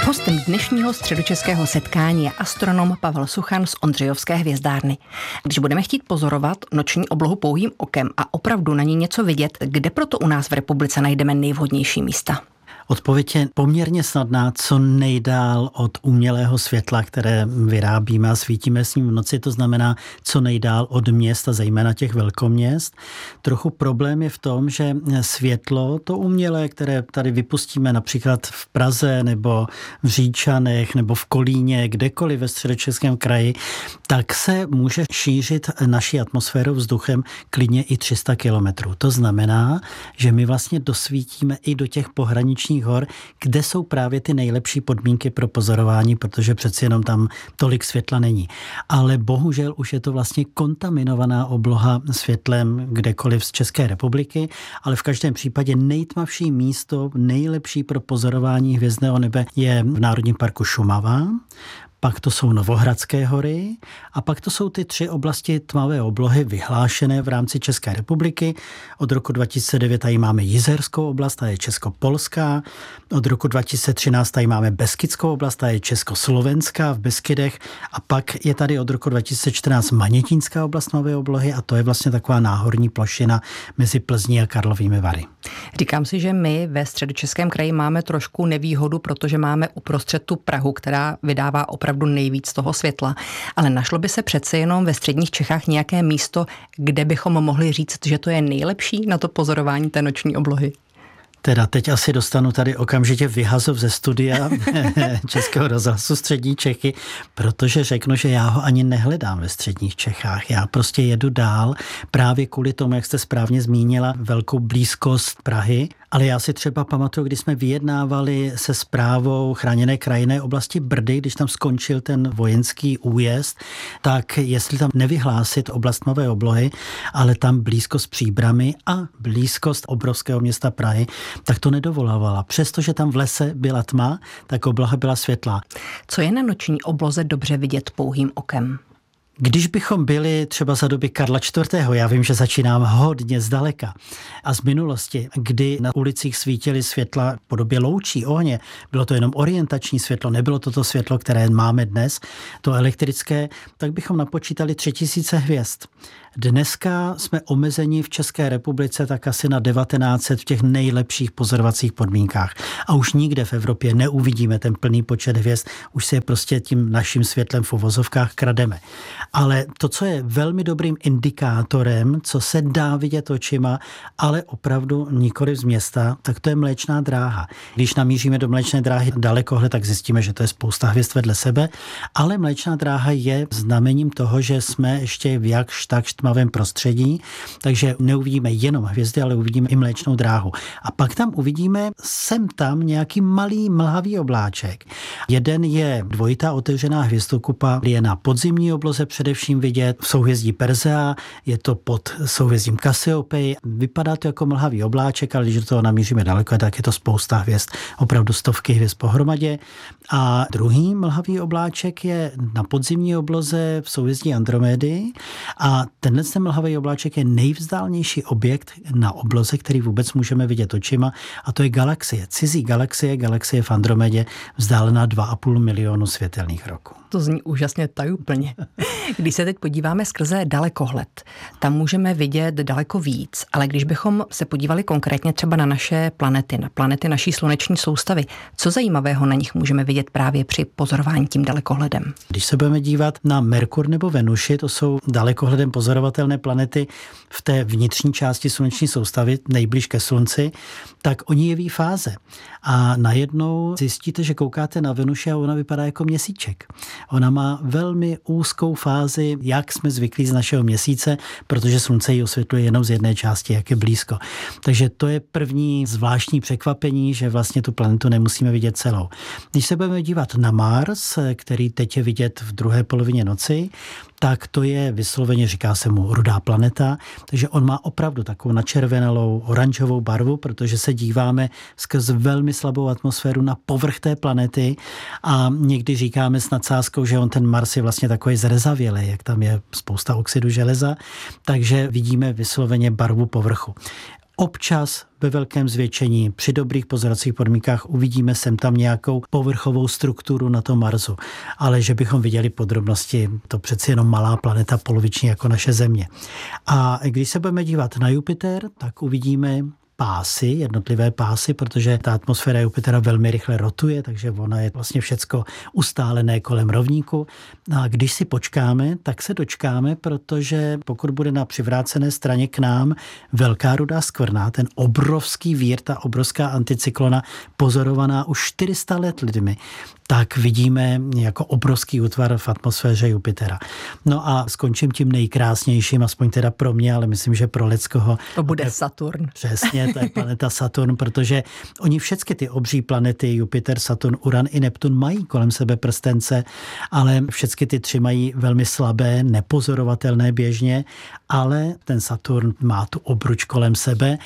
Hostem dnešního středočeského setkání je astronom Pavel Suchan z Ondřejovské hvězdárny. Když budeme chtít pozorovat noční oblohu pouhým okem a opravdu na ní něco vidět, kde proto u nás v republice najdeme nejvhodnější místa? Odpověď je poměrně snadná, co nejdál od umělého světla, které vyrábíme a svítíme s ním v noci, to znamená co nejdál od měst a zejména těch velkoměst. Trochu problém je v tom, že světlo, to umělé, které tady vypustíme například v Praze nebo v Říčanech nebo v Kolíně, kdekoliv ve Středočeském kraji, tak se může šířit naší atmosférou vzduchem klidně i 300 kilometrů. To znamená, že my vlastně dosvítíme i do těch pohraničních hor, kde jsou právě ty nejlepší podmínky pro pozorování, protože přeci jenom tam tolik světla není. Ale bohužel už je to vlastně kontaminovaná obloha světlem kdekoliv z České republiky, ale v každém případě nejtmavší místo, nejlepší pro pozorování hvězdného nebe je v Národním parku Šumava. Pak to jsou Novohradské hory a pak to jsou ty 3 oblasti tmavé oblohy vyhlášené v rámci České republiky. Od roku 2009 tady máme Jizerskou oblast, ta je česko-polská. Od roku 2013 tady máme Beskidskou oblast, ta je československá v Beskydech. A pak je tady od roku 2014 Manětínská oblast tmavé oblohy a to je vlastně taková náhorní plošina mezi Plzní a Karlovými Vary. Říkám si, že my ve Středočeském kraji máme trošku nevýhodu, protože máme uprostřed tu Prahu, která vydává opravdu nejvíc toho světla. Ale našlo by se přece jenom ve středních Čechách nějaké místo, kde bychom mohli říct, že to je nejlepší na to pozorování té noční oblohy? Teda teď asi dostanu tady okamžitě vyhazov ze studia Českého rozhlasu Střední Čechy, protože řeknu, že já ho ani nehledám ve středních Čechách. Já prostě jedu dál právě kvůli tomu, jak jste správně zmínila, velkou blízkost Prahy. Ale já si třeba pamatuju, když jsme vyjednávali se správou chráněné krajinné oblasti Brdy, když tam skončil ten vojenský újezd, tak jestli tam nevyhlásit oblast tmavé oblohy, ale tam blízkost Příbrami a blízkost obrovského města Prahy, tak to nedovolávala. Přestože tam v lese byla tma, tak obloha byla světlá. Co je na noční obloze dobře vidět pouhým okem? Když bychom byli třeba za doby Karla IV., já vím, že začínám hodně zdaleka, a z minulosti, kdy na ulicích svítily světla v podobě loučí, ohně, bylo to jenom orientační světlo, nebylo to světlo, které máme dnes, to elektrické, tak bychom napočítali 3000 hvězd. Dneska jsme omezeni v České republice tak asi na 1900 v těch nejlepších pozorovacích podmínkách. A už nikde v Evropě neuvidíme ten plný počet hvězd, už se je prostě tím naším světlem v uvozovkách krademe. Ale to, co je velmi dobrým indikátorem, co se dá vidět očima, ale opravdu nikoliv z města, tak to je Mléčná dráha. Když namíříme do Mléčné dráhy dalekohle, tak zjistíme, že to je spousta hvězd vedle sebe, ale Mléčná dráha je znamením toho, že jsme ještě v jakž takž tmavém prostředí, takže neuvidíme jenom hvězdy, ale uvidíme i Mléčnou dráhu. A pak tam uvidíme sem tam nějaký malý mlhavý obláček. Jeden je dvojitá otevřená hvězdokupa, je na podzimní obloze především vidět v souhvězdí Persea, je to pod souhvězdím Kassiopei. Vypadá to jako mlhavý obláček, ale když do toho namíříme daleko, tak je to spousta hvězd, opravdu stovky hvězd pohromadě. A druhý mlhavý obláček je na podzimní obloze v souhvězdí Andromédy a tenhle mlhavý obláček je nejvzdálnější objekt na obloze, který vůbec můžeme vidět očima, a to je galaxie. Cizí galaxie v Andromedě, vzdálená 2,5 milionu světelných roků. To zní úžasně tajuplně. Když se teď podíváme skrze dalekohled, tam můžeme vidět daleko víc, ale když bychom se podívali konkrétně třeba na naše planety, na planety naší sluneční soustavy, co zajímavého na nich můžeme vidět právě při pozorování tím dalekohledem? Když se budeme dívat na Merkur nebo Venuši, to jsou dalekohledem pozorovatelné planety v té vnitřní části sluneční soustavy, nejblíž ke Slunci, tak oni jeví fáze. A najednou zjistíte, že koukáte na Venuši a ona vypadá jako měsíček. Ona má velmi úzkou fázi, jak jsme zvyklí z našeho měsíce, protože Slunce ji osvětluje jenom z jedné části, jak je blízko. Takže to je první zvláštní překvapení, že vlastně tu planetu nemusíme vidět celou. Když se budeme dívat na Mars, který teď je vidět v druhé polovině noci, tak to je vysloveně, říká se mu rudá planeta, takže on má opravdu takovou načervenalou oranžovou barvu, protože se díváme skrz velmi slabou atmosféru na povrch té planety a někdy říkáme s nadsázkou, že on ten Mars je vlastně takový zrezavělý, jak tam je spousta oxidu železa, takže vidíme vysloveně barvu povrchu. Občas ve velkém zvětšení při dobrých pozorovacích podmínkách uvidíme sem tam nějakou povrchovou strukturu na tom Marsu. Ale že bychom viděli podrobnosti, to přeci jenom malá planeta, poloviční jako naše Země. A když se budeme dívat na Jupiter, tak uvidíme pásy, jednotlivé pásy, protože ta atmosféra Jupitera velmi rychle rotuje, takže ona je vlastně všecko ustálené kolem rovníku. A když si počkáme, tak se dočkáme, protože pokud bude na přivrácené straně k nám velká rudá skvrna, ten obrovský vír, ta obrovská anticyklona pozorovaná už 400 let lidmi, tak vidíme jako obrovský útvar v atmosféře Jupitera. No a skončím tím nejkrásnějším, aspoň teda pro mě, ale myslím, že pro lidskoho. To bude Saturn. Přesně, to je planeta Saturn, protože oni všechny ty obří planety, Jupiter, Saturn, Uran i Neptun, mají kolem sebe prstence, ale všechny ty tři mají velmi slabé, nepozorovatelné běžně, ale ten Saturn má tu obruč kolem sebe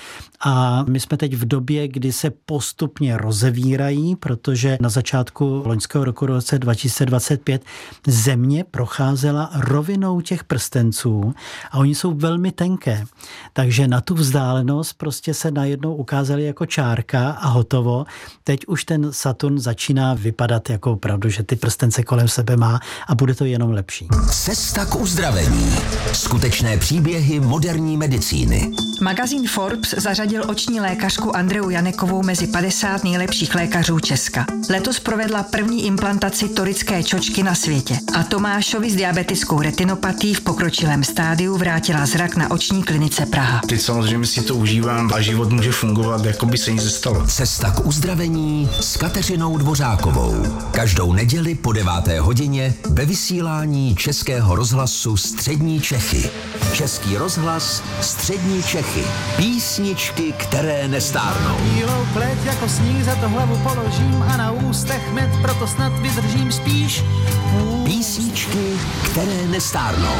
a my jsme teď v době, kdy se postupně rozevírají, protože na začátku loňského roku, roce 2025, Země procházela rovinou těch prstenců a oni jsou velmi tenké. Takže na tu vzdálenost prostě se najednou ukázaly jako čárka a hotovo. Teď už ten Saturn začíná vypadat jako opravdu, že ty prstence kolem sebe má a bude to jenom lepší. Cesta k uzdravení. Skutečné příběhy moderní medicíny. Magazín Forbes zařadil oční lékařku Andreu Janekovou mezi 50 nejlepších lékařů Česka. Letos provedla první implantaci torické čočky na světě a Tomášovi s diabetickou retinopatií v pokročilém stádiu vrátila zrak na oční klinice Praha. Teď samozřejmě si to užívám a život může fungovat, jako by se nic nestalo. Cesta k uzdravení s Kateřinou Dvořákovou. Každou neděli po 9. hodině ve vysílání Českého rozhlasu Střední Čechy. Český rozhlas Střední Čechy. Písničky, které nestárnou. Bílou pleť jako sníh za to hlavu položím a na ústech med, proto snad vydržím spíš. Písničky, které nestárnou.